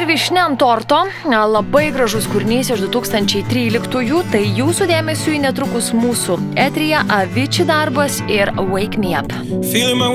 ir višnia ant torto, labai gražus kūrinys iš 2013-ųjų, tai jūsų dėmesiui netrukus mūsų eteryje Avicii darbas ir Wake Me Up.